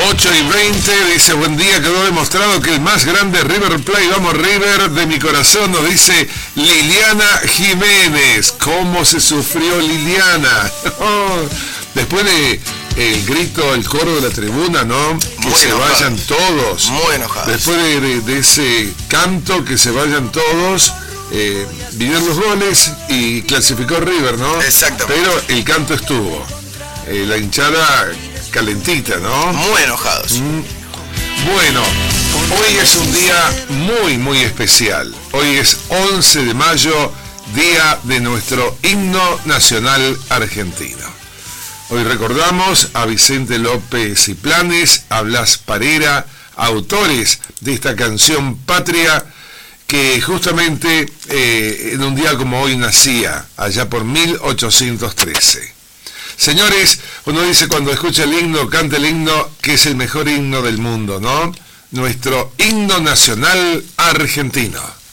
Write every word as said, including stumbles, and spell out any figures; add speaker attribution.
Speaker 1: ocho y veinte, dice, buen día, quedó demostrado que el más grande River Plate, vamos River, de mi corazón, nos dice Liliana Jiménez. ¿Cómo se sufrió Liliana? Después de el grito, el coro de la tribuna, ¿no? Que
Speaker 2: Muy
Speaker 1: se
Speaker 2: enojados.
Speaker 1: vayan todos.
Speaker 2: Muy enojados.
Speaker 1: Después de, de, de ese canto, que se vayan todos, eh, vinieron los goles y clasificó River, ¿no?
Speaker 2: Exactamente.
Speaker 1: Pero el canto estuvo. Eh, la hinchada calentita, ¿no?
Speaker 2: Muy enojados.
Speaker 1: Mm. Bueno, hoy es un día muy, muy especial. Hoy es once de mayo, día de nuestro himno nacional argentino. Hoy recordamos a Vicente López y Planes, a Blas Parera, autores de esta canción patria, que justamente eh, en un día como hoy nacía, allá por mil ochocientos trece. Señores, uno dice cuando escucha el himno, canta el himno, que es el mejor himno del mundo, ¿no? Nuestro himno nacional argentino.